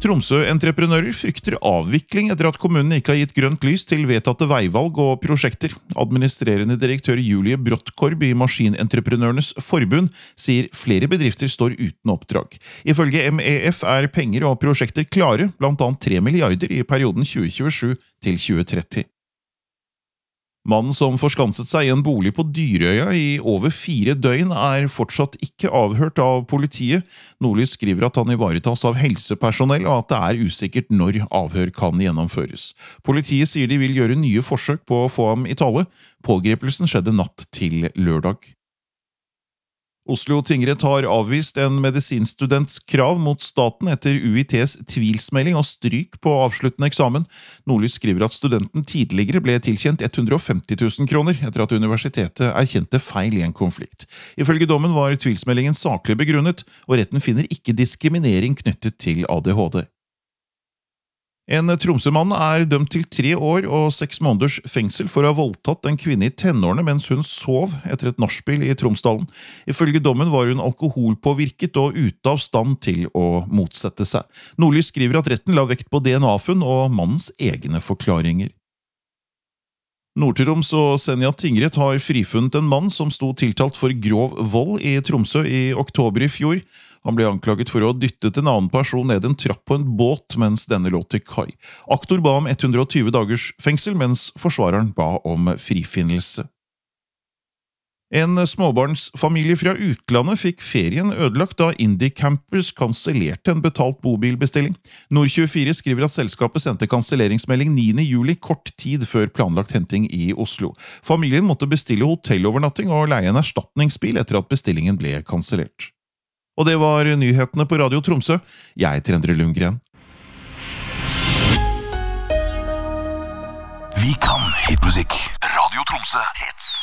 Tromsø-entreprenører frykter avvikling etter at kommunen ikke har gitt grønt lys til vedtatte veivalg og prosjekter. Administrerende direktør Julie Brottkorb i Maskinentreprenørenes Forbund sier flere bedrifter står uten oppdrag. Ifølge MEF er penger og prosjekter klare, blant annet 3 milliarder i perioden 2027 til 2030. Mannen som forskanset seg i en bolig på Dyrøya i over 4 døgn er fortsatt ikke avhørt av politiet. Nordlys skriver at han ivaretas av helsepersonell og at det er usikkert når avhør kan gjennomføres. Politiet sier de vil gjøre nye forsøk på å få ham i tale. Pågrepelsen skjedde natt til lørdag. Oslo tingrett har avvist en medisinstudents krav mot staten etter UiTs tvilsmelding og stryk på avsluttende eksamen. Nordlys skriver at studenten tidligere ble tilkjent 150 000 kroner etter at universitetet erkjente feil i en konflikt. Ifølge dommen var tvilsmeldingen saklig begrunnet, og retten finner ikke diskriminering knyttet til ADHD. En Tromsømann er dømt til 3 år og 6 måneders fengsel for å ha voldtatt en kvinne i tenårene mens hun sov etter et nachspiel i Tromsdalen. Ifølge dommen var hun alkoholpåvirket og ute av stand til å motsette seg. Nordlys skriver at retten la vekt på DNA-funn og mannens egne forklaringer. Nord-Troms og Senja tingrett har frifunnet en mann som sto tiltalt for grov vold i Tromsø i oktober i fjor. Han ble anklaget for å ha dyttet en annen person ned en trapp på en båt mens denne lå til kai. Aktor ba om 120 dagers fengsel, mens forsvareren ba om frifinnelse. En småbarnsfamilie fra utlandet fikk ferien ødelagt da Indie Campers kansellerte en betalt bobilbestilling. Nord24 skriver at selskapet sendte kanselleringsmelding 9. juli, kort tid før planlagt henting i Oslo. Familien måtte bestille hotellovernatting og leie en erstatningsbil etter at bestillingen ble kansellert. Og det var nyhetene på Radio Tromsø. Jeg heter Endre Lundgren. Vi kan hitmusikk. Radio Tromsø hits.